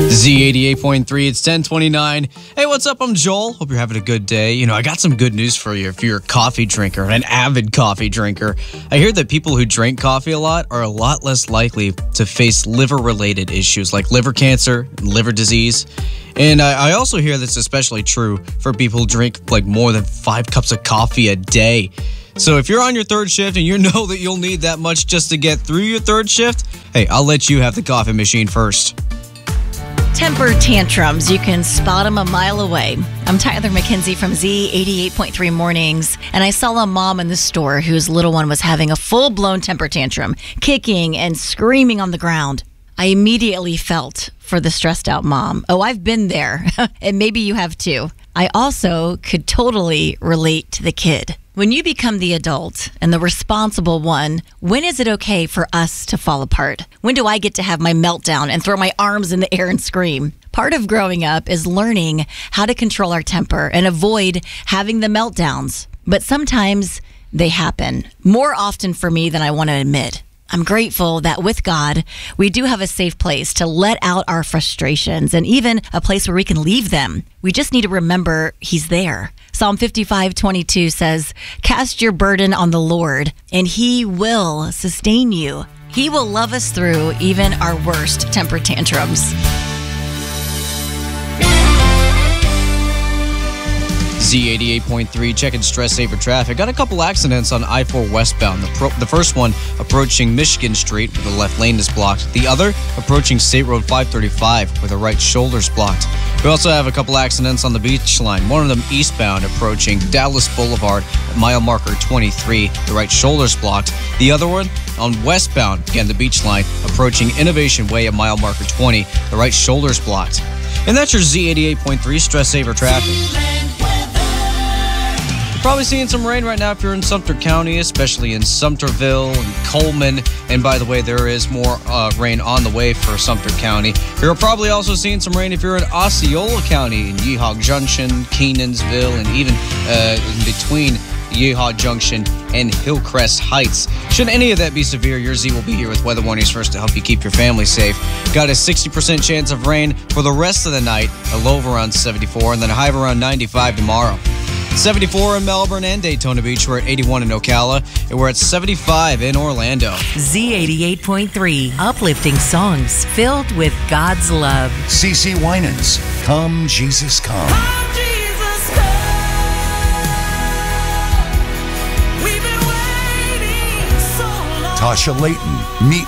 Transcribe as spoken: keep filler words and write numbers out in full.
Z eighty-eight point three, it's ten twenty-nine. Hey, what's up? I'm Joel. Hope you're having a good day. You know, I got some good news for you if you're a coffee drinker, an avid coffee drinker. I hear that people who drink coffee a lot are a lot less likely to face liver-related issues like liver cancer and liver disease. And I, I also hear that's especially true for people who drink like more than five cups of coffee a day. So if you're on your third shift and you know that you'll need that much just to get through your third shift, hey, I'll let you have the coffee machine first. Temper tantrums, you can spot them a mile away. I'm Tyler McKenzie from Z eighty-eight point three Mornings, and I saw a mom in the store whose little one was having a full-blown temper tantrum, kicking and screaming on the ground. I immediately felt for the stressed out mom. Oh, I've been there, and maybe you have too. I also could totally relate to the kid. When you become the adult and the responsible one, when is it okay for us to fall apart? When do I get to have my meltdown and throw my arms in the air and scream? Part of growing up is learning how to control our temper and avoid having the meltdowns. But sometimes they happen, more often for me than I want to admit. I'm grateful that with God, we do have a safe place to let out our frustrations and even a place where we can leave them. We just need to remember He's there. Psalm fifty-five twenty-two says, "Cast your burden on the Lord, and He will sustain you." He will love us through even our worst temper tantrums. Z eighty-eight point three, checking stress saver traffic. Got a couple accidents on I four westbound. The, pro- the first one approaching Michigan Street where the left lane is blocked. The other approaching State Road five thirty-five where the right shoulder's blocked. We also have a couple accidents on the beach line. One of them eastbound approaching Dallas Boulevard at mile marker twenty-three. The right shoulder's blocked. The other one on westbound, again the beach line, approaching Innovation Way at mile marker twenty. The right shoulder's blocked. And that's your Z eighty-eight point three stress saver traffic. Probably seeing some rain right now if you're in Sumter County, especially in Sumterville and Coleman. And by the way, there is more uh, rain on the way for Sumter County. You're probably also seeing some rain if you're in Osceola County, in Yeehaw Junction, Kenansville, and even uh, in between Yeehaw Junction and Hillcrest Heights. Should any of that be severe, your Z will be here with weather warnings first to help you keep your family safe. Got a sixty percent chance of rain for the rest of the night, a low of around seventy-four, and then a high of around ninety-five tomorrow. seventy-four in Melbourne and Daytona Beach. We're at eighty-one in Ocala, and we're at seventy-five in Orlando. Z eighty-eight point three, uplifting songs filled with God's love. CeCe Winans, Come Jesus Come. Come, Jesus, come. We've been waiting so long. Tasha Layton, Meet